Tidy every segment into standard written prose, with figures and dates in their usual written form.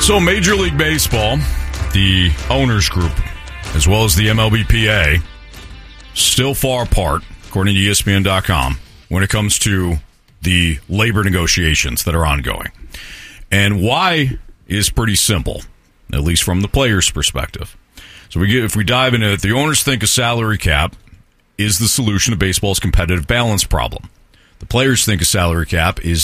So Major League Baseball, the owners group, as well as the MLBPA, still far apart, according to ESPN.com, when it comes to the labor negotiations that are ongoing. And why is pretty simple, at least from the players' perspective. So if we dive into it, the owners think a salary cap is the solution to baseball's competitive balance problem. The players think a salary cap is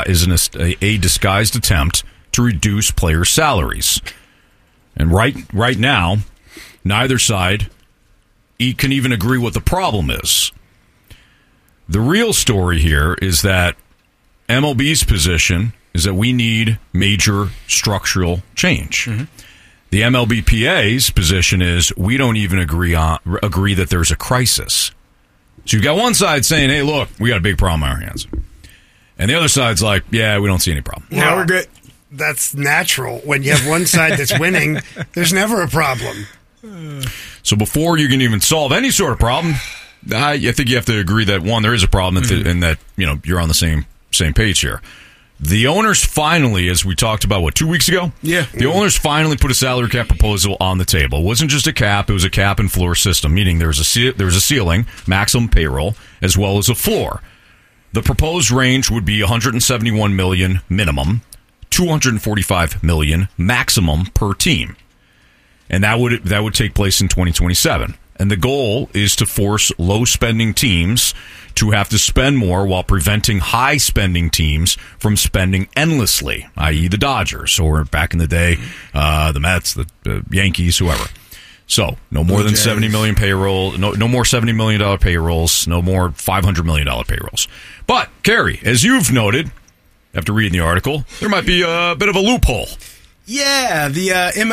a disguised attempt to reduce players' salaries. And right now, neither side can even agree what the problem is. The real story here is that MLB's position is that we need major structural change. Mm-hmm. The MLBPA's position is we don't even agree that there's a crisis. So you've got one side saying, hey, look, we got a big problem on our hands. And the other side's like, yeah, we don't see any problem. Now we're good. That's natural. When you have one side that's winning, there's never a problem. So before you can even solve any sort of problem, I think you have to agree that, one, there is a problem and that you're on the same page here. The owners finally, as we talked about, 2 weeks ago? Yeah. The owners finally put a salary cap proposal on the table. It wasn't just a cap, it was a cap and floor system, meaning there was a ceiling, maximum payroll, as well as a floor. The proposed range would be $171 million minimum, $245 million maximum per team. And that would take place in 2027. And the goal is to force low-spending teams to have to spend more while preventing high-spending teams from spending endlessly, i.e. the Dodgers, or back in the day, the Mets, the Yankees, whoever. So, no more than $70 million payroll, no more $70 million payrolls, no more $500 million payrolls. But, Kerry, as you've noted, after reading the article, there might be a bit of a loophole. Yeah, the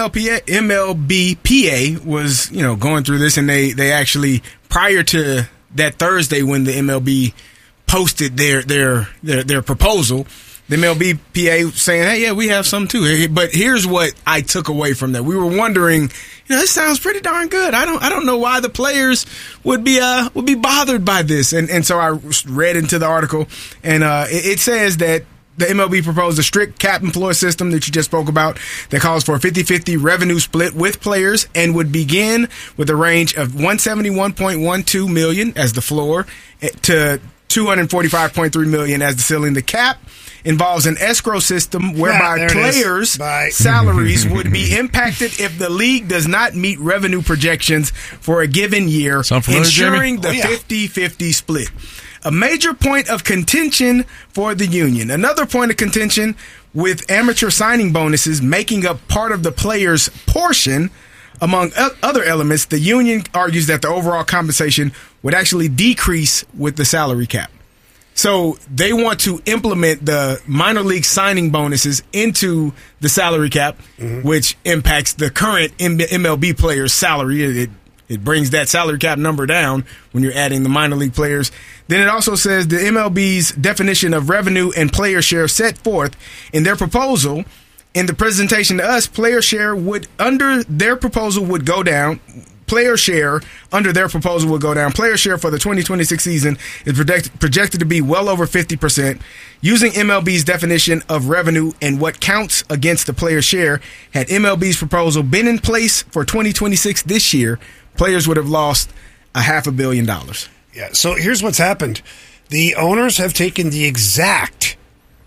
MLBPA was, going through this, and they actually, prior to that Thursday when the MLB posted their proposal, the MLBPA saying, hey, yeah, we have some too. But here's what I took away from that. We were wondering, this sounds pretty darn good. I don't know why the players would be bothered by this. And so I read into the article, and it says that the MLB proposed a strict cap and floor system that you just spoke about that calls for a 50-50 revenue split with players and would begin with a range of $171.12 million as the floor to $245.3 million as the ceiling. The cap involves an escrow system whereby players' salaries would be impacted if the league does not meet revenue projections for a given year, ensuring the 50-50 split. A major point of contention for the union. Another point of contention with amateur signing bonuses making up part of the players' portion. Among other elements, the union argues that the overall compensation would actually decrease with the salary cap. So they want to implement the minor league signing bonuses into the salary cap, which impacts the current MLB players' salary. It brings that salary cap number down when you're adding the minor league players. Then it also says the MLB's definition of revenue and player share set forth in their proposal. In the presentation to us, player share under their proposal would go down. Player share under their proposal would go down. Player share for the 2026 season is projected to be well over 50%. Using MLB's definition of revenue and what counts against the player share, had MLB's proposal been in place for 2026 this year, players would have lost $500 million. Yeah, so here's what's happened. The owners have taken the exact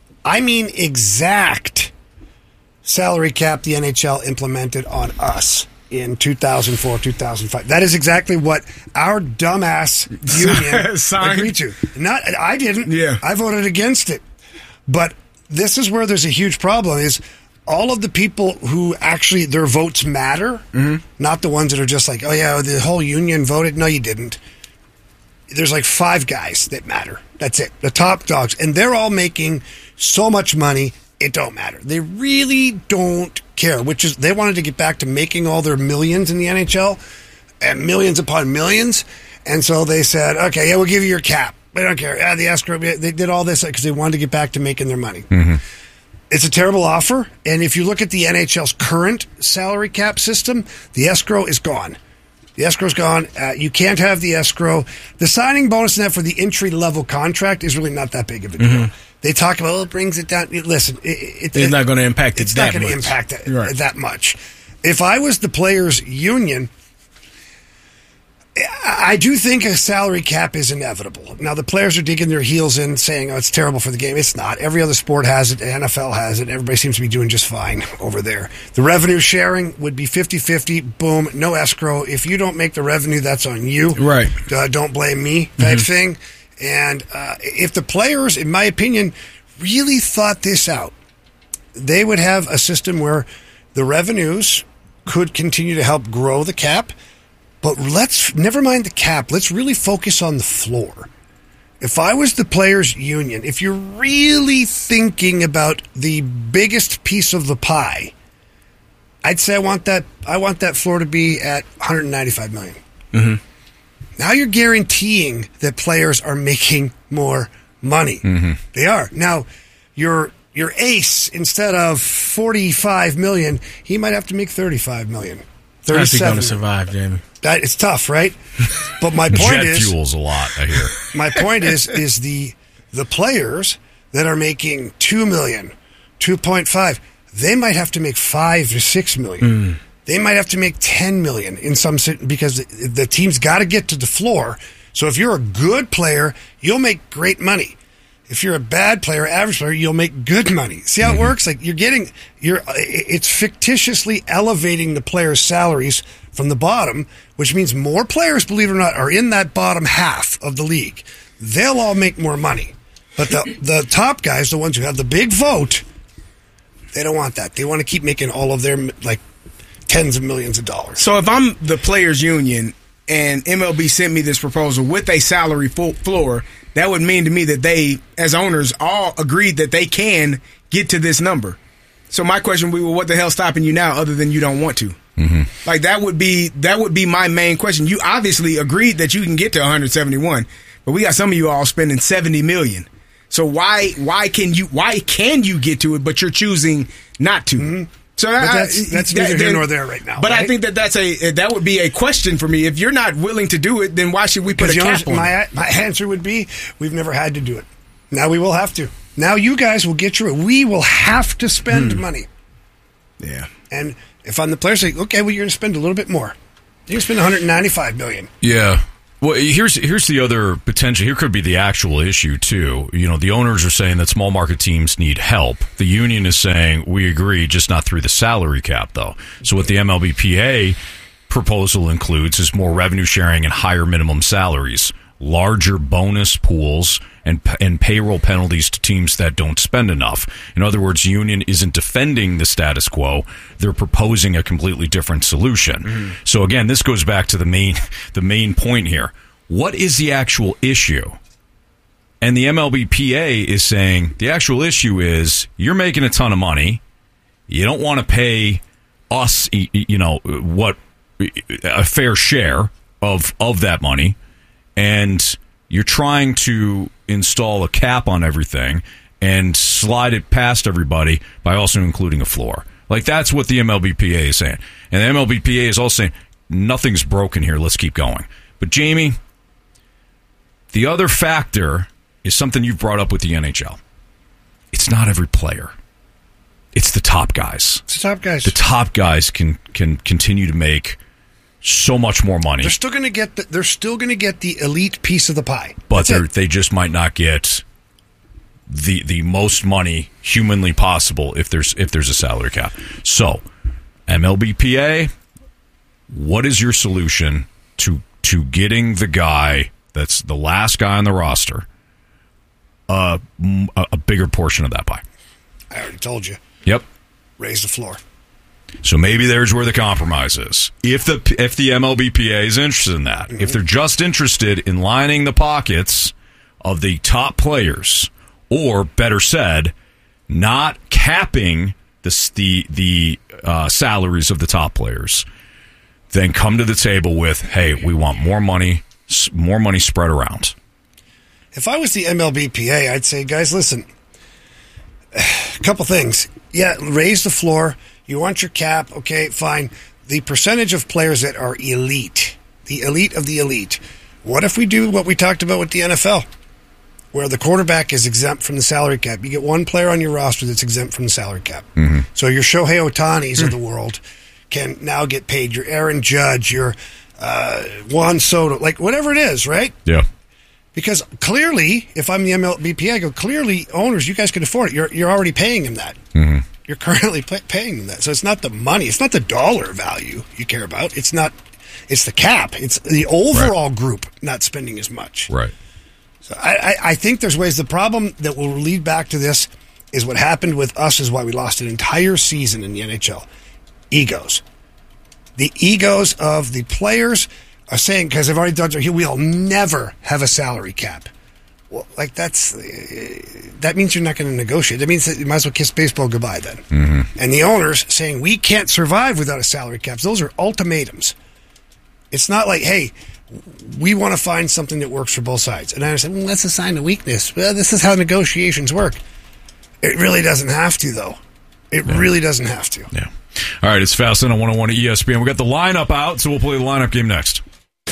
salary cap the NHL implemented on us in 2004, 2005. That is exactly what our dumbass union agreed to. I didn't. Yeah. I voted against it. But this is where there's a huge problem is all of the people who actually their votes matter, not the ones that are just like, oh yeah, the whole union voted. No, you didn't. There's like 5 guys that matter. That's it. The top dogs. And they're all making so much money, it don't matter. They really don't care, which is they wanted to get back to making all their millions in the NHL, and millions upon millions. And so they said, okay, yeah, we'll give you your cap. We don't care. The escrow, they did all this because they wanted to get back to making their money. It's a terrible offer. And if you look at the NHL's current salary cap system, the escrow is gone. The escrow's gone. You can't have the escrow. The signing bonus net for the entry-level contract is really not that big of a deal. They talk about, it brings it down. Listen, it's not going to impact it that much. It's not going to impact it that much. If I was the players' union, I do think a salary cap is inevitable. Now, the players are digging their heels in, saying, it's terrible for the game. It's not. Every other sport has it. The NFL has it. Everybody seems to be doing just fine over there. The revenue sharing would be 50-50. Boom. No escrow. If you don't make the revenue, that's on you. Right. Don't blame me type thing. And if the players, in my opinion, really thought this out, they would have a system where the revenues could continue to help grow the cap. But never mind the cap. Let's really focus on the floor. If I was the players' union, if you're really thinking about the biggest piece of the pie, I'd say I want that floor to be at $195 million. Mm-hmm. Now you're guaranteeing that players are making more money. Mm-hmm. They are. Now, your ace, instead of $45 million, he might have to make $35 million. How's he going to survive, Jamie? It's tough, right? But my point is, jet fuels a lot, I hear. My point is the players that are making $2 million, 2.5, they might have to make $5 to $6 million. They might have to make $10 million in some, because the team's got to get to the floor. So if you're a good player, you'll make great money. If you're a bad player, average player, you'll make good money. See how it works? Like it's fictitiously elevating the players' salaries from the bottom, which means more players, believe it or not, are in that bottom half of the league. They'll all make more money. But the top guys, the ones who have the big vote, they don't want that. They want to keep making all of their tens of millions of dollars. So if I'm the players' union and MLB sent me this proposal with a salary floor, that would mean to me that they, as owners, all agreed that they can get to this number. So my question would be, well, what the hell's stopping you now other than you don't want to? Mm-hmm. Like that would be my main question. You obviously agreed that you can get to 171, but we got some of you all spending $70 million. So why can you get to it, but you're choosing not to? Mm-hmm. So that's neither here nor there right now. But right? I think that would be a question for me. If you're not willing to do it, then why should we put a cap on it? My answer would be, we've never had to do it. Now we will have to. Now you guys will get your. We will have to spend money. Yeah. And if I'm the player, say, okay, well, you're going to spend a little bit more. You're going to spend $195 million. Yeah. Well, here's the other potential. Here could be the actual issue, too. The owners are saying that small market teams need help. The union is saying, we agree, just not through the salary cap, though. So what the MLBPA proposal includes is more revenue sharing and higher minimum salaries, larger bonus pools, and payroll penalties to teams that don't spend enough. In other words, the union isn't defending the status quo. They're proposing a completely different solution. Mm-hmm. So again, this goes back to the main point here. What is the actual issue? And the MLBPA is saying the actual issue is you're making a ton of money. You don't want to pay us, a fair share of that money. And you're trying to install a cap on everything and slide it past everybody by also including a floor. Like, that's what the MLBPA is saying. And the MLBPA is also saying, nothing's broken here, let's keep going. But, Jamie, the other factor is something you've brought up with the NHL. It's not every player. It's the top guys. It's the top guys. The top guys can continue to make so much more money. They're still going to get the elite piece of the pie. But they just might not get the most money humanly possible if there's a salary cap. So, MLBPA, what is your solution to getting the guy that's the last guy on the roster a bigger portion of that pie? I already told you. Yep. Raise the floor. So maybe there's where the compromise is. If the MLBPA is interested in that, if they're just interested in lining the pockets of the top players, or better said, not capping the salaries of the top players, then come to the table with, hey, we want more money spread around. If I was the MLBPA, I'd say, guys, listen, a couple things. Yeah, raise the floor. You want your cap, okay, fine. The percentage of players that are elite, the elite of the elite. What if we do what we talked about with the NFL? where the quarterback is exempt from the salary cap. You get one player on your roster that's exempt from the salary cap. So your Shohei Ohtanis of the world can now get paid. Your Aaron Judge, your Juan Soto, like whatever it is, right? Yeah. Because clearly, if I'm the MLBPA, I go, clearly, owners, you guys can afford it. You're already paying him that. You're currently paying them that. So it's not the money. It's not the dollar value you care about. It's the cap. It's the overall group not spending as much. Right. So I think there's ways. The problem that will lead back to this is what happened with us is why we lost an entire season in the NHL. Egos. The egos of the players are saying, because they've already done it, we'll never have a salary cap. Well, like that means you're not going to negotiate. That means that you might as well kiss baseball goodbye then. And the owners saying we can't survive without a salary cap. Those are ultimatums. It's not like, hey, we want to find something that works for both sides. And I said, well, that's a sign of weakness. Well, this is how negotiations work. It really doesn't have to, though. It really doesn't have to. Yeah. All right, it's Fastlane on 101 at ESPN. We got the lineup out, so we'll play the lineup game next.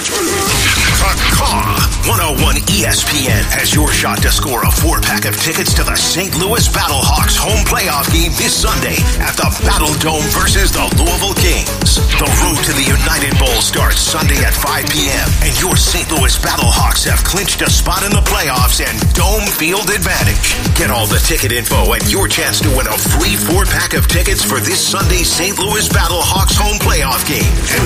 101 ESPN has your shot to score a 4-pack of tickets to the St. Louis Battlehawks home playoff game this Sunday at the Battle Dome versus the Louisville Kings. The road to the United Bowl starts Sunday at 5 p.m. and your St. Louis Battlehawks have clinched a spot in the playoffs and dome field advantage. Get all the ticket info and your chance to win a free 4-pack of tickets for this Sunday's St. Louis Battlehawks home playoff game at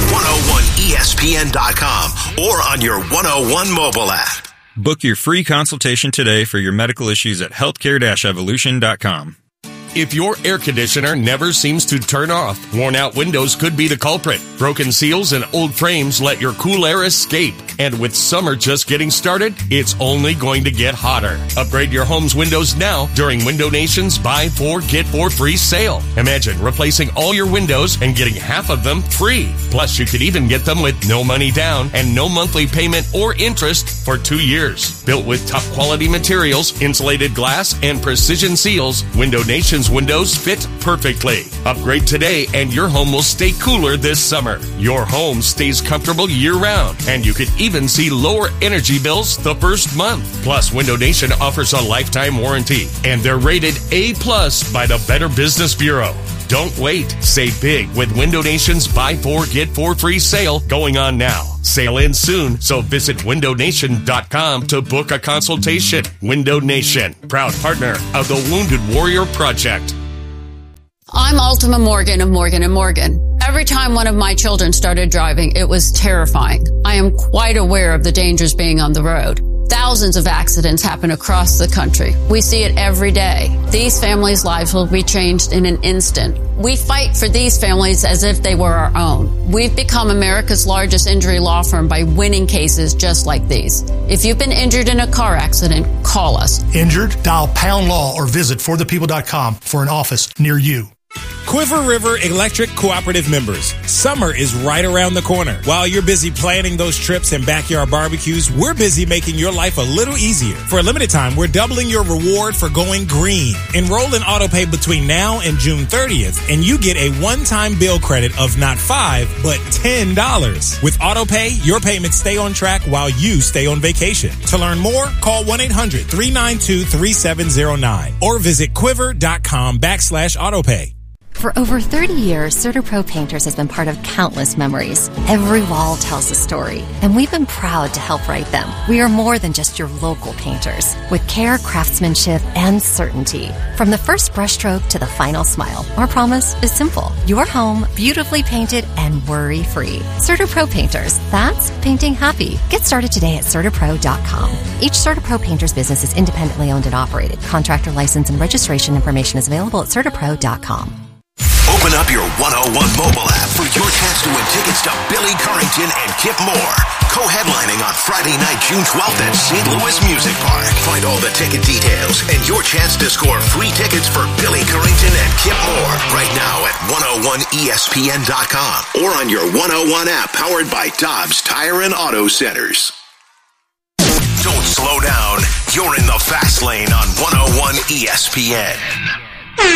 101ESPN.com or on your 101 mobile app. Book your free consultation today for your medical issues at healthcare-evolution.com. If your air conditioner never seems to turn off, worn-out windows could be the culprit. Broken seals and old frames let your cool air escape. And with summer just getting started, it's only going to get hotter. Upgrade your home's windows now during Window Nation's Buy 4, Get 4 free sale. Imagine replacing all your windows and getting half of them free. Plus, you could even get them with no money down and no monthly payment or interest for 2 years. Built with top-quality materials, insulated glass, and precision seals, Window Nation's windows fit perfectly. Upgrade today and your home will stay cooler this summer. Your home stays comfortable year-round, and you could even see lower energy bills the first month. Plus, Window Nation offers a lifetime warranty, and they're rated A+ by the Better Business Bureau. Don't wait. Save big with Window Nation's Buy 4, Get 4 free sale going on now. Sale ends soon, so visit windownation.com to book a consultation. Window Nation, proud partner of the Wounded Warrior Project. I'm Ultima Morgan of Morgan & Morgan. Every time one of my children started driving, it was terrifying. I am quite aware of the dangers being on the road. Thousands of accidents happen across the country. We see it every day. These families' lives will be changed in an instant. We fight for these families as if they were our own. We've become America's largest injury law firm by winning cases just like these. If you've been injured in a car accident, call us. Injured? Dial Pound Law or visit forthepeople.com for an office near you. Quiver River Electric Cooperative members, summer is right around the corner. While you're busy planning those trips and backyard barbecues, we're busy making your life a little easier. For a limited time, we're doubling your reward for going green. Enroll in AutoPay between now and June 30th, and you get a one-time bill credit of not $5, but $10. With AutoPay, your payments stay on track while you stay on vacation. To learn more, call 1-800-392-3709 or visit quiver.com/AutoPay. For over 30 years, CertaPro Painters has been part of countless memories. Every wall tells a story, and we've been proud to help write them. We are more than just your local painters, with care, craftsmanship, and certainty. From the first brushstroke to the final smile, our promise is simple. Your home, beautifully painted and worry-free. CertaPro Painters, that's painting happy. Get started today at CertaPro.com. Each CertaPro Painters business is independently owned and operated. Contractor license and registration information is available at CertaPro.com. Open up your 101 mobile app for your chance to win tickets to Billy Currington and Kip Moore. Co-headlining on Friday night, June 12th at St. Louis Music Park. Find all the ticket details and your chance to score free tickets for Billy Currington and Kip Moore right now at 101ESPN.com or on your 101 app powered by Dobbs Tire and Auto Centers. Don't slow down. You're in the fast lane on 101 ESPN.